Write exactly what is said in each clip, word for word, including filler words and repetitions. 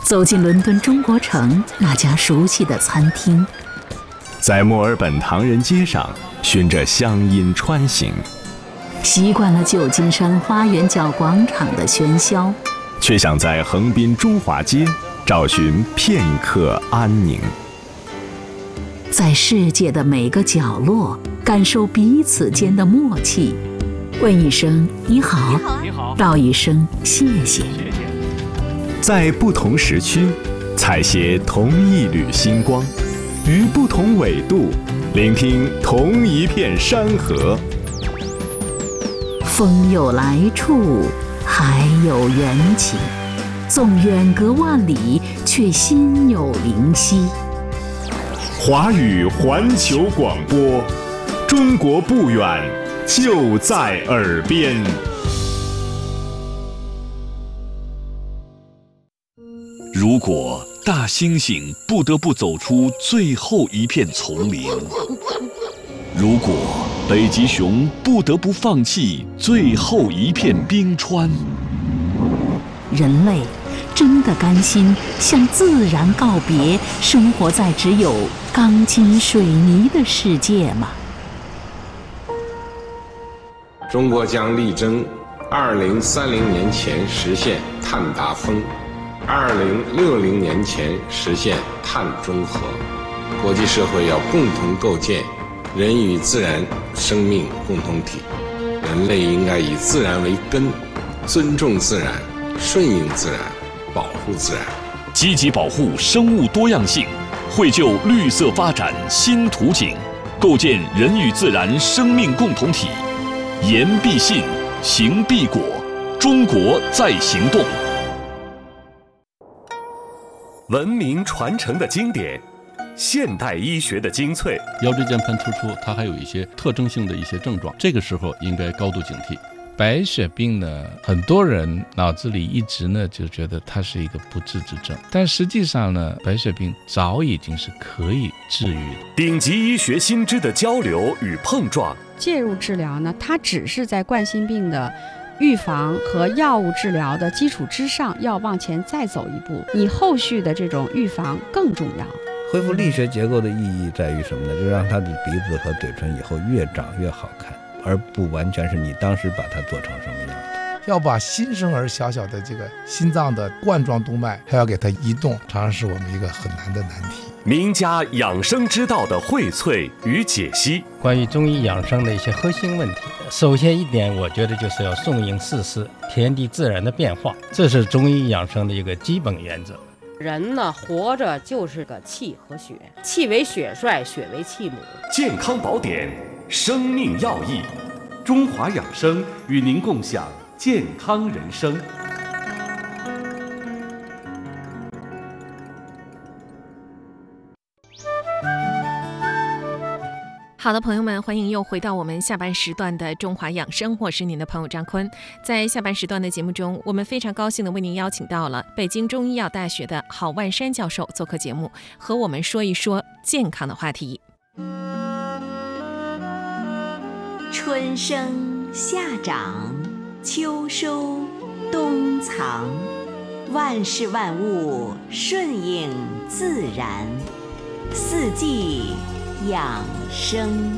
走进伦敦中国城那家熟悉的餐厅， 在墨尔本唐人街上循着乡音穿行， 习惯了旧金山花园角广场的喧嚣， 却想在横滨中华街找寻片刻安宁。 在世界的每个角落感受彼此间的默契，问一声你好， 你好， 道一声谢谢。 在不同时区采撷同一缕星光，于不同纬度聆听同一片山河。 风有来处，海有缘起，纵远隔万里，却心有灵犀。 华语环球广播，中国不远，就在耳边。 如果大猩猩不得不走出最后一片丛林，如果北极熊不得不放弃最后一片冰川， 人类真的甘心向自然告别，生活在只有钢筋水泥的世界吗？ 中国将力争二零三零年前实现碳达峰，二零六零年前实现碳中和。国际社会要共同构建人与自然生命共同体，人类应该以自然为根，尊重自然，顺应自然，保护自然， 积极保护生物多样性，绘就绿色发展新图景，构建人与自然生命共同体。言必信，行必果，中国在行动。 文明传承的经典，现代医学的精粹。 腰椎间盘突出，它还有一些特征性的一些症状，这个时候应该高度警惕。白血病呢，很多人脑子里一直呢就觉得它是一个不治之症，但实际上呢，白血病早已经是可以治愈的。 顶级医学新知的交流与碰撞， 介入治疗呢，它只是在冠心病的预防和药物治疗的基础之上，要往前再走一步，你后续的这种预防更重要。 恢复力学结构的意义在于什么呢？就是让他的鼻子和嘴唇以后越长越好看，而不完全是你当时把它做成什么样的。 要把新生儿小小的这个心脏的冠状动脉还要给它移动，常常是我们一个很难的难题。 名家养生之道的荟萃与解析， 关于中医养生的一些核心问题，首先一点，我觉得就是要顺应四时，天地自然的变化，这是中医养生的一个基本原则。 人呢，活着就是个气和血，气为血帅，血为气母。 健康宝典，生命要义，中华养生与您共享健康人生。 好的，朋友们，欢迎又回到我们下半时段的中华养生，我是您的朋友张坤。在下半时段的节目中，我们非常高兴的为您邀请到了北京中医药大学的郝万山教授做客节目，和我们说一说健康的话题。 春生夏长，秋收冬藏，万事万物顺应自然，四季养生。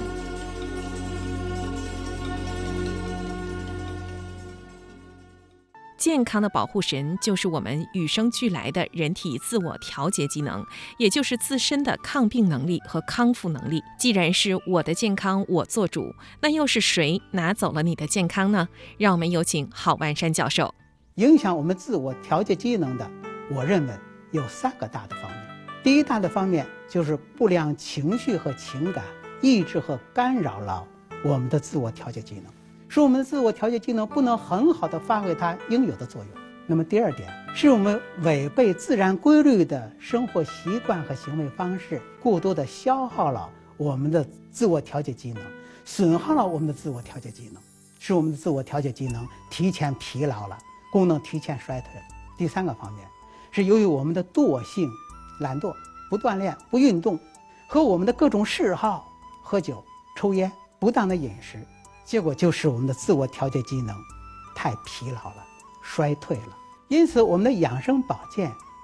健康的保护神就是我们与生俱来的人体自我调节机能，也就是自身的抗病能力和康复能力。既然是我的健康我做主，那又是谁拿走了你的健康呢？让我们有请郝万山教授。 影响我们自我调节机能的，我认为有三个大的方面。第一大的方面就是不良情绪和情感抑制和干扰了我们的自我调节机能，使我们的自我调节机能不能很好的发挥它应有的作用。那么第二点，是我们违背自然规律的生活习惯和行为方式，过多的消耗了我们的自我调节机能，损耗了我们的自我调节机能，使我们的自我调节机能提前疲劳了，功能提前衰退了。第三个方面，是由于我们的惰性懒惰，不锻炼不运动，和我们的各种嗜好，喝酒抽烟不当的饮食，结果就使我们的自我调节机能太疲劳了，衰退了。因此我们的养生保健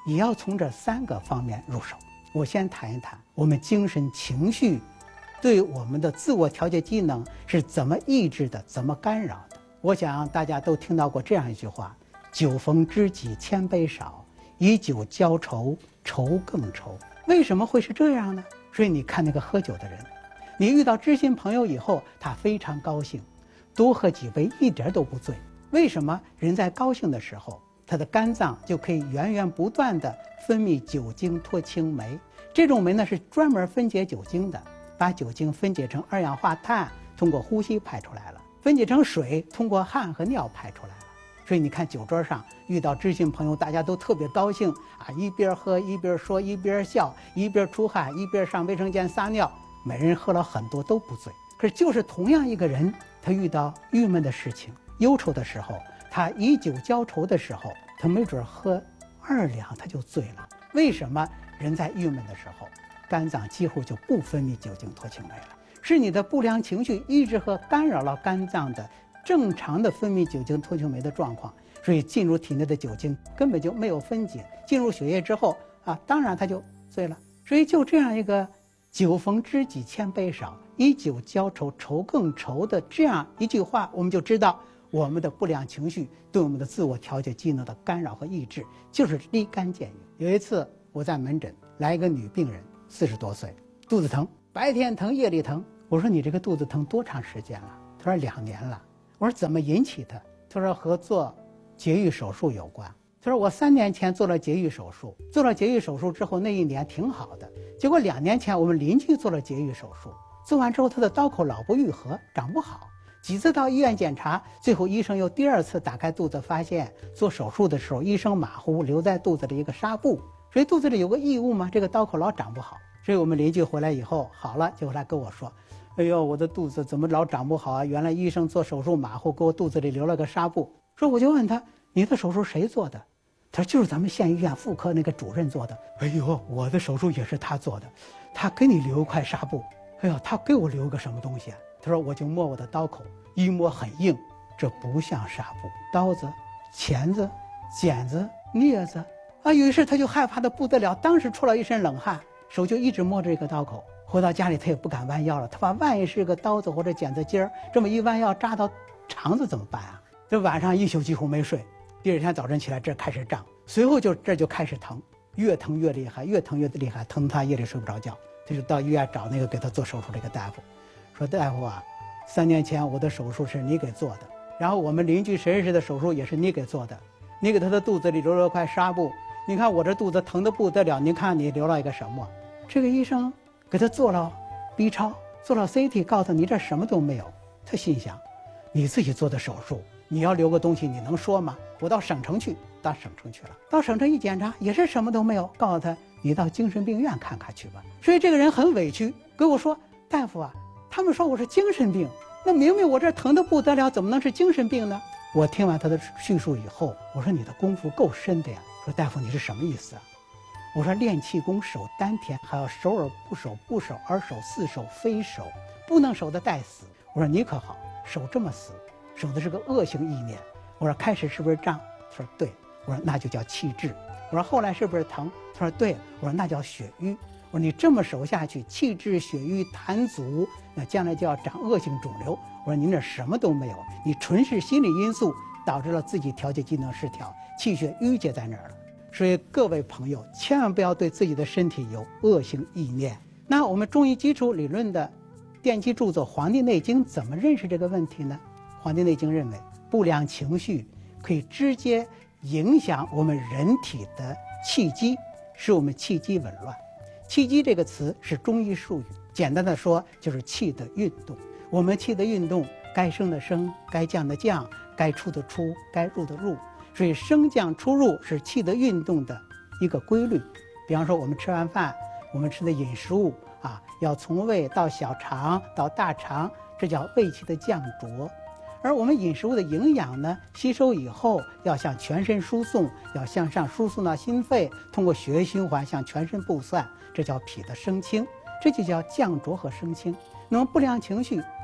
也要从这三个方面入手。我先谈一谈我们精神情绪对我们的自我调节机能是怎么抑制的，怎么干扰的。我想大家都听到过这样一句话：酒逢知己千杯少，以酒浇愁，愁更愁。为什么会是这样呢？所以你看那个喝酒的人，你遇到知心朋友以后，他非常高兴，多喝几杯一点都不醉。为什么？人在高兴的时候，他的肝脏就可以源源不断地分泌酒精脱氢酶，这种酶呢是专门分解酒精的，把酒精分解成二氧化碳，通过呼吸排出来了；分解成水，通过汗和尿排出来了。所以你看酒桌上遇到知心朋友，大家都特别高兴啊，一边喝一边说，一边笑，一边出汗，一边上卫生间撒尿，每人喝了很多都不醉。可是就是同样一个人，他遇到郁闷的事情、忧愁的时候，他以酒浇愁的时候，他没准喝二两他就醉了。为什么？人在郁闷的时候，肝脏几乎就不分泌酒精脱氢酶了，是你的不良情绪抑制和干扰了肝脏的正常的分泌酒精脱氢酶的状况，所以进入体内的酒精根本就没有分解，进入血液之后啊，当然他就醉了。所以就这样一个酒逢知己千杯少，以酒浇愁，愁更愁的这样一句话，我们就知道我们的不良情绪对我们的自我调节机能的干扰和抑制就是立竿见影。有一次我在门诊来一个女病人，四十多岁，肚子疼，白天疼夜里疼。我说你这个肚子疼多长时间了？她说两年了。我说怎么引起的？她说和做节育手术有关。她说我三年前做了节育手术，做了节育手术之后那一年挺好的，结果两年前我们邻居做了节育手术，做完之后他的刀口老不愈合，长不好，几次到医院检查，最后医生又第二次打开肚子，发现做手术的时候医生马虎，留在肚子里一个纱布，所以肚子里有个异物嘛，这个刀口老长不好。所以我们邻居回来以后好了，就来跟我说，哎呦，我的肚子怎么老长不好啊？原来医生做手术马虎，给我肚子里留了个纱布。说我就问他，你的手术谁做的？他说就是咱们县医院妇科那个主任做的。哎呦，我的手术也是他做的，他给你留一块纱布。哎呦，他给我留个什么东西啊？他说我就摸我的刀口，一摸很硬，这不像纱布，刀子、钳子、剪子、镊子啊。于是他就害怕的不得了，当时出了一身冷汗，手就一直摸着这个刀口。回到家里他也不敢弯腰了，他怕万一是个刀子或者剪子尖儿，这么一弯腰扎到肠子怎么办啊？这晚上一宿几乎没睡，第二天早晨起来这开始胀，随后就这就开始疼，越疼越厉害，越疼越厉害，疼他夜里睡不着觉。他就到医院找那个给他做手术这个大夫，说大夫啊，三年前我的手术是你给做的，然后我们邻居谁谁谁的手术也是你给做的，你给他的肚子里留了块纱布，你看我这肚子疼得不得了，您看你留了一个什么？这个医生给他做了 B 超，做了 C T， 告诉你这什么都没有。他心想，你自己做的手术，你要留个东西你能说吗？我到省城去，到省城去了，到省城一检查也是什么都没有，告诉他你到精神病院看看去吧。所以这个人很委屈，跟我说，大夫啊，他们说我是精神病，那明明我这疼得不得了，怎么能是精神病呢？我听完他的叙述以后，我说你的功夫够深的呀。说大夫你是什么意思啊？我说练气功守丹田，还要守而不守，不守而守，似守非守，不能守的带死。我说你可好，守这么死，守的是个恶性意念。我说开始是不是胀？他说对。我说那就叫气滞。我说后来是不是疼？他说对。我说那叫血瘀。我说你这么守下去，气滞血瘀痰阻，那将来就要长恶性肿瘤。我说您这什么都没有，你纯是心理因素导致了自己调节机能失调，气血郁结在那儿了。所以各位朋友千万不要对自己的身体有恶性意念。那我们中医基础理论的奠基著作《黄帝内经》怎么认识这个问题呢？《黄帝内经》认为，不良情绪可以直接影响我们人体的气机，使我们气机紊乱。气机这个词是中医术语，简单的说就是气的运动。我们气的运动，该升的升，该降的降，该出的出，该入的入。所以升降出入是气的运动的一个规律。比方说我们吃完饭，我们吃的饮食物啊，要从胃到小肠到大肠，这叫胃气的降浊。而我们饮食物的营养呢，吸收以后要向全身输送，要向上输送到心肺，通过血液循环向全身布散，这叫脾的升清，这就叫降浊和升清。那么不良情绪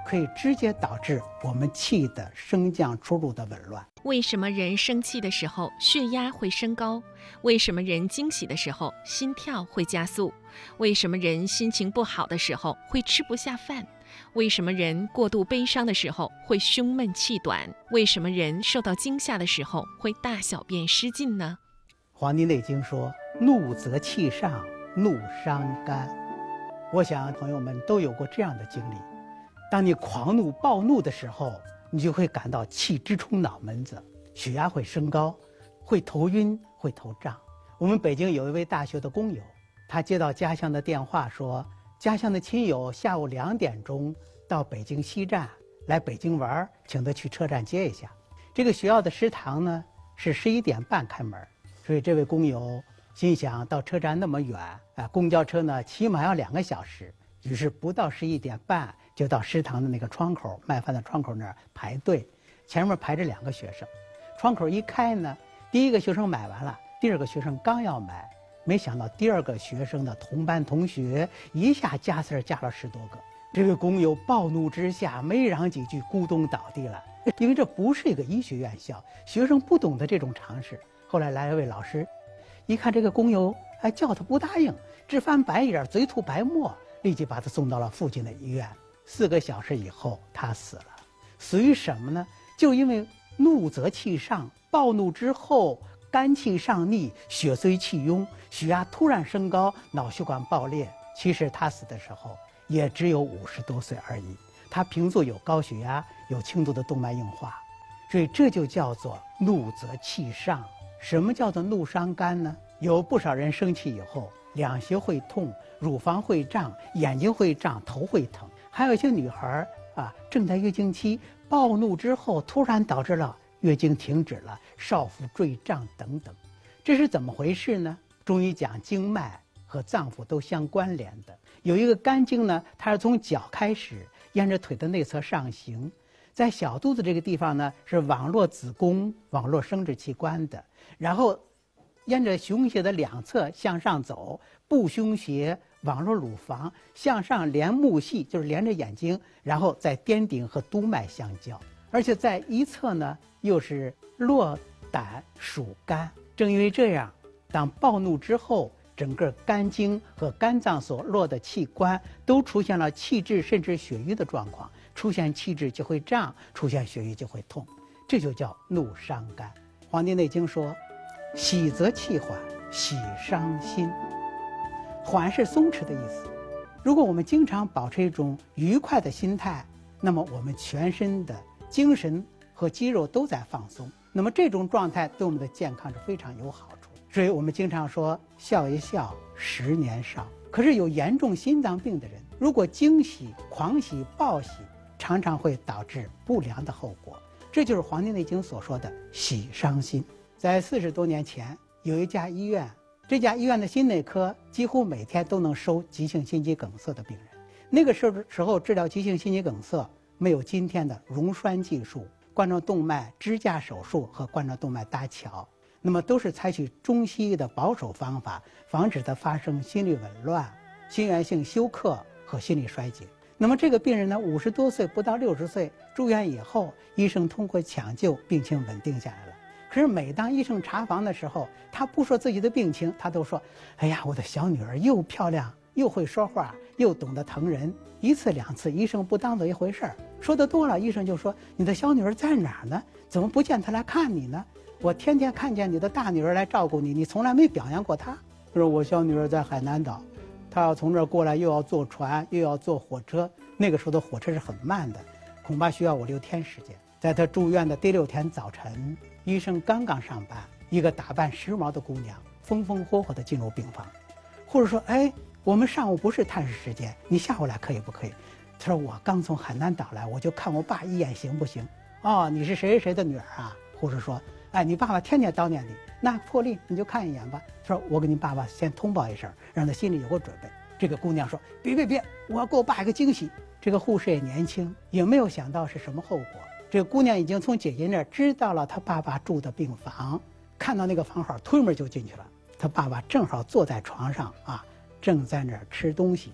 可以直接导致我们气的升降出入的紊乱。 为什么人生气的时候血压会升高？为什么人惊喜的时候心跳会加速？为什么人心情不好的时候会吃不下饭？为什么人过度悲伤的时候会胸闷气短？为什么人受到惊吓的时候会大小便失禁呢？ 《黄帝内经》说：“怒则气上，怒伤肝。”我想朋友们都有过这样的经历，当你狂怒暴怒的时候，你就会感到气直冲脑门子，血压会升高，会头晕，会头胀。我们北京有一位大学的工友，他接到家乡的电话说，家乡的亲友下午两点钟到北京西站来北京玩，请他去车站接一下。这个学校的食堂呢是十一点半开门，所以这位工友心想到车站那么远啊，公交车呢起码要两个小时，于是不到十一点半就到食堂的那个窗口，卖饭的窗口那儿排队，前面排着两个学生，窗口一开呢，第一个学生买完了，第二个学生刚要买，没想到第二个学生的同班同学一下加词加了十多个，这位工友暴怒之下没嚷几句咕咚倒地了，因为这不是一个医学院校，学生不懂得这种常识。后来来了位老师，一看这个工友还叫他不答应，直翻白眼，嘴吐白沫，立即把他送到了附近的医院。四个小时以后他死了。死于什么呢？就因为怒则气上，暴怒之后肝气上逆，血随气壅，血压突然升高，脑血管爆裂。其实他死的时候也只有五十多岁而已，他平素有高血压，有轻度的动脉硬化，所以这就叫做怒则气上。什么叫做怒伤肝呢？有不少人生气以后，两胁会痛，乳房会胀，眼睛会胀，头会疼。还有一些女孩啊，正在月经期，暴怒之后突然导致了月经停止了，少腹坠胀等等。这是怎么回事呢？中医讲经脉和脏腑都相关联的，有一个肝经呢，它是从脚开始，沿着腿的内侧上行，在小肚子这个地方呢，是网络子宫、网络生殖器官的，然后沿着胸胁的两侧向上走，部胸胁、网络乳房向上连目系，就是连着眼睛，然后在颠顶和督脉相交，而且在一侧呢又是络胆属肝。正因为这样，当暴怒之后，整个肝经和肝脏所络的器官都出现了气滞甚至血瘀的状况，出现气滞就会胀，出现血瘀就会痛，这就叫怒伤肝。《黄帝内经》说：“喜则气缓，喜伤心。”缓是松弛的意思。如果我们经常保持一种愉快的心态，那么我们全身的精神和肌肉都在放松，那么这种状态对我们的健康是非常有好处。所以我们经常说笑一笑，十年少。可是有严重心脏病的人，如果惊喜、狂喜、暴喜，常常会导致不良的后果。这就是《黄帝内经》所说的喜伤心。在四十多年前，有一家医院，这家医院的心内科几乎每天都能收急性心肌梗塞的病人。那个时候时候治疗急性心肌梗塞没有今天的溶栓技术、冠状动脉支架手术和冠状动脉搭桥，那么都是采取中西医的保守方法，防止它发生心律紊乱、心源性休克和心力衰竭。那么这个病人呢，五十多岁不到六十岁住院以后，医生通过抢救，病情稳定下来了。可是每当医生查房的时候，他不说自己的病情，他都说：“哎呀，我的小女儿又漂亮，又会说话，又懂得疼人。”一次两次，医生不当做一回事儿。说得多了，医生就说：“你的小女儿在哪儿呢？怎么不见她来看你呢？我天天看见你的大女儿来照顾你，你从来没表扬过她。”说：“我小女儿在海南岛，她要从这儿过来，又要坐船，又要坐火车。那个时候的火车是很慢的，恐怕需要我六天时间。”在她住院的第六天早晨，医生刚刚上班，一个打扮时髦的姑娘风风火火地进入病房。护士说：“哎，我们上午不是探视时间，你下午来可以不可以？”她说：“我刚从海南岛来，我就看我爸一眼行不行？”“哦，你是谁谁谁的女儿啊？”护士说：“哎，你爸爸天天叨念你，那破例你就看一眼吧。”她说：“我给你爸爸先通报一声，让他心里有个准备。”这个姑娘说：“别别别，我要给我爸一个惊喜。”这个护士也年轻，也没有想到是什么后果。这个姑娘已经从姐姐那儿知道了她爸爸住的病房，看到那个房号，推门就进去了。她爸爸正好坐在床上啊，正在那儿吃东西。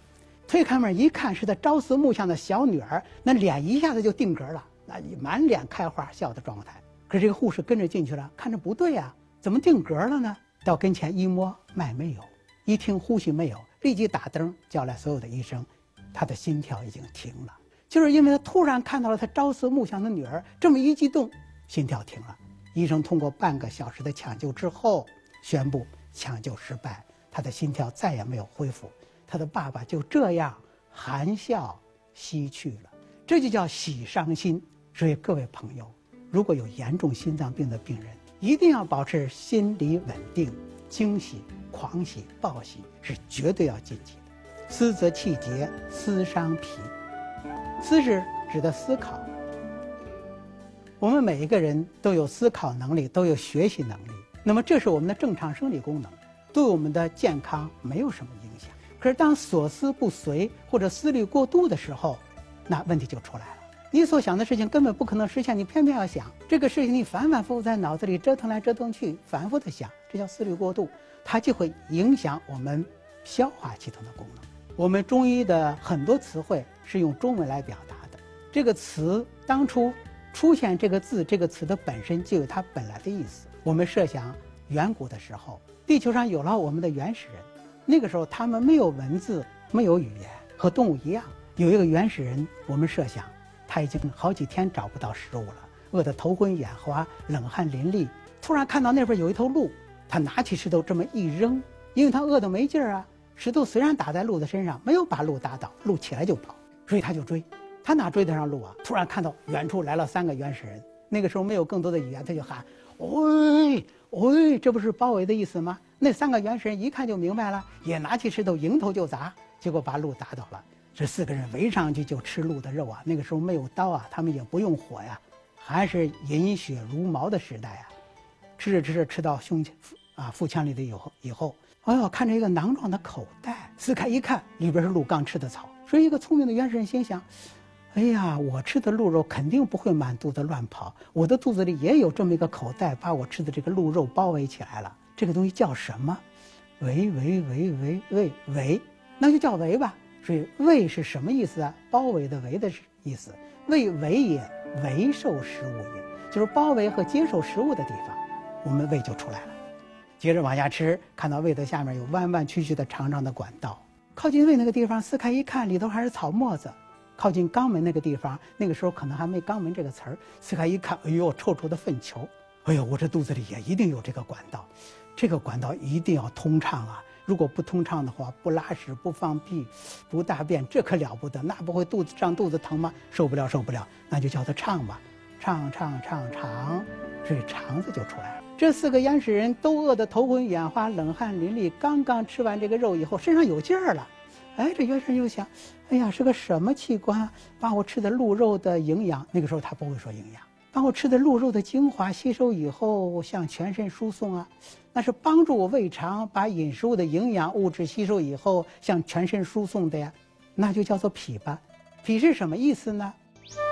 推开门一看，是他朝思暮想的小女儿，那脸一下子就定格了，那满脸开花笑的状态。可是这个护士跟着进去了，看着不对啊，怎么定格了呢？到跟前一摸，脉没有，一听呼吸没有，立即打灯叫来所有的医生，他的心跳已经停了，就是因为他突然看到了他朝思暮想的女儿，这么一激动，心跳停了。医生通过半个小时的抢救之后，宣布抢救失败，他的心跳再也没有恢复，他的爸爸就这样含笑西去了，这就叫喜伤心。所以各位朋友，如果有严重心脏病的病人，一定要保持心理稳定，惊喜、狂喜、暴喜是绝对要禁忌的。思则气结，思伤脾。思是指的思考，我们每一个人都有思考能力，都有学习能力，那么这是我们的正常生理功能，对我们的健康没有什么影响。可是当所思不遂或者思虑过度的时候，那问题就出来了。你所想的事情根本不可能实现，你偏偏要想这个事情，你反反复复在脑子里折腾来折腾去，反复的想，这叫思虑过度，它就会影响我们消化系统的功能。我们中医的很多词汇是用中文来表达的，这个词当初出现这个字，这个词的本身就有它本来的意思。我们设想远古的时候，地球上有了我们的原始人，那个时候他们没有文字，没有语言，和动物一样。有一个原始人，我们设想他已经好几天找不到食物了，饿得头昏眼花，冷汗淋漓，突然看到那边有一头鹿，他拿起石头这么一扔，因为他饿得没劲儿啊，石头虽然打在鹿的身上，没有把鹿打倒，鹿起来就跑，所以他就追。他哪追得上鹿啊？突然看到远处来了三个原始人，那个时候没有更多的语言，他就喊喂喂，这不是包围的意思吗？那三个原始人一看就明白了，也拿起石头迎头就砸，结果把鹿打倒了。这四个人围上去就吃鹿的肉啊，那个时候没有刀啊，他们也不用火呀，还是饮血如毛的时代啊。吃着吃着吃到胸腔啊腹腔里的以后以后，哎呦，看着一个囊状的口袋，撕开一看，里边是鹿刚吃的草。所以一个聪明的原始人心想，哎呀，我吃的鹿肉肯定不会满肚子乱跑，我的肚子里也有这么一个口袋，把我吃的这个鹿肉包围起来了。这个东西叫什么？围围围围围围，那就叫围吧。所以围是什么意思啊？包围的围的意思。为围也，围受食物也，就是包围和接受食物的地方，我们胃就出来了。接着往下吃，看到胃的下面有弯弯曲曲的长长的管道，靠近胃那个地方撕开一看，里头还是草沫子。靠近肛门那个地方，那个时候可能还没肛门这个词儿，撕开一看，哎呦，臭臭的粪球，哎呦，我这肚子里也一定有这个管道，这个管道一定要通畅啊！如果不通畅的话，不拉屎不放屁不大便，这可了不得，那不会肚子胀肚子疼吗？受不了受不了，那就叫它畅吧，畅畅畅肠，所以肠子就出来了。这四个原始人都饿得头昏眼花，冷汗淋漓，刚刚吃完这个肉以后，身上有劲儿了。哎，这原始人就想，哎呀，是个什么器官把我吃的鹿肉的营养，那个时候他不会说营养，把我吃的鹿肉的精华吸收以后向全身输送啊，那是帮助我胃肠把饮食物的营养物质吸收以后向全身输送的呀，那就叫做脾吧。脾是什么意思呢？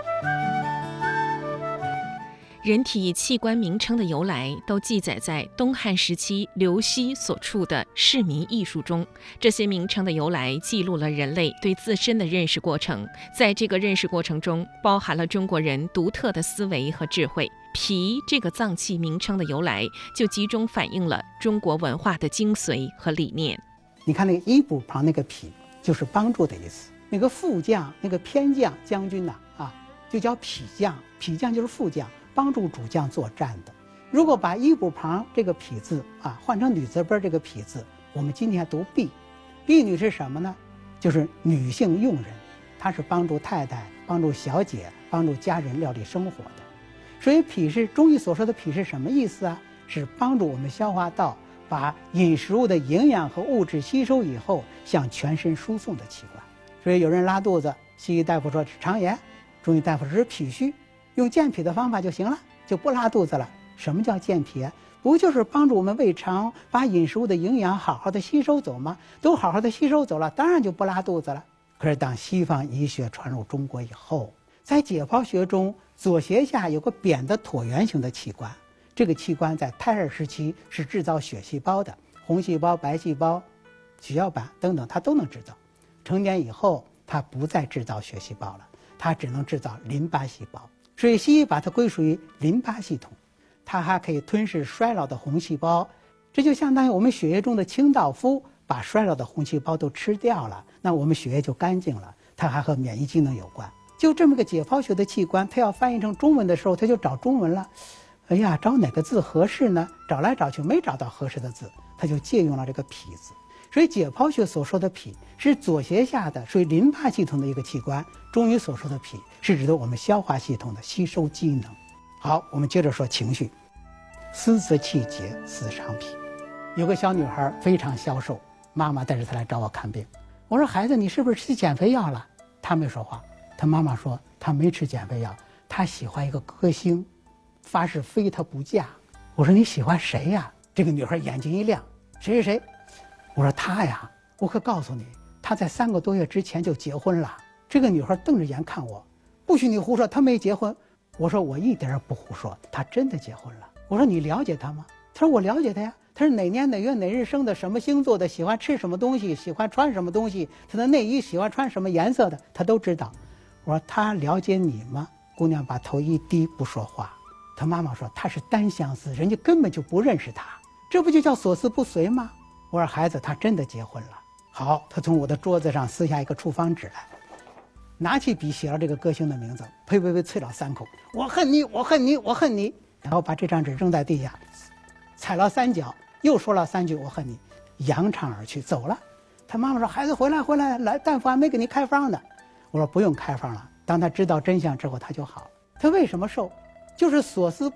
人体器官名称的由来都记载在东汉时期刘熙所著的《市民艺术》中。这些名称的由来记录了人类对自身的认识过程，在这个认识过程中包含了中国人独特的思维和智慧。脾这个脏器名称的由来就集中反映了中国文化的精髓和理念。 你看那个一补旁那个脾就是帮助的意思，那个副将那个偏将将军呐 啊, 啊就叫脾将，脾将就是副将，帮助主将作战的。如果把一补旁这个脾字啊换成女字边这个脾字，我们今天读婢。婢女是什么呢？就是女性佣人，她是帮助太太、帮助小姐、帮助家人料理生活的。所以脾是中医所说的脾是什么意思啊？是帮助我们消化道把饮食物的营养和物质吸收以后向全身输送的器官。所以有人拉肚子，西医大夫说是肠炎，中医大夫说是脾虚，用健脾的方法就行了，就不拉肚子了。什么叫健脾啊？不就是帮助我们胃肠把饮食物的营养好好的吸收走吗？都好好的吸收走了，当然就不拉肚子了。可是当西方医学传入中国以后，在解剖学中，左胁下有个扁的椭圆形的器官，这个器官在胎儿时期是制造血细胞的，红细胞、白细胞、血小板等等它都能制造。 成年以后，它不再制造血细胞了，它只能制造淋巴细胞。所以西医把它归属于淋巴系统，它还可以吞噬衰老的红细胞，这就相当于我们血液中的清道夫把衰老的红细胞都吃掉了，那我们血液就干净了。它还和免疫机能有关。就这么个解剖学的器官，它要翻译成中文的时候，它就找中文了。哎呀，找哪个字合适呢？找来找去没找到合适的字，它就借用了这个脾字。所以解剖学所说的脾是左胁下的属于淋巴系统的一个器官，中医所说的脾是指的我们消化系统的吸收机能。好，我们接着说情绪。思则气结，思伤脾。有个小女孩非常消瘦，妈妈带着她来找我看病。我说孩子，你是不是吃减肥药了？她没说话。她妈妈说她没吃减肥药，她喜欢一个歌星，发誓非他不嫁。我说你喜欢谁呀？这个女孩眼睛一亮，谁谁谁？我说她呀，我可告诉你，她在三个多月之前就结婚了。这个女孩瞪着眼看我，不许你胡说，她没结婚。我说我一点也不胡说，她真的结婚了。我说你了解她吗？她说我了解她呀。她是哪年哪月哪日生的，什么星座的，喜欢吃什么东西，喜欢穿什么东西，她的内衣喜欢穿什么颜色的，她都知道。我说她了解你吗？姑娘把头一低不说话。她妈妈说她是单相思，人家根本就不认识她，这不就叫所思不遂吗？我说孩子，她真的结婚了。好，她从我的桌子上撕下一个处方纸来，拿起笔写了这个歌星的名字，呸呸呸啐了三口，我恨你，我恨你，我恨你，然后把这张纸扔在地下，踩了三脚，又说了三句我恨你，扬长而去走了。他妈妈说孩子回来回来，来大夫还没给你开方呢。我说不用开方了，当他知道真相之后他就好了。他为什么瘦？就是所思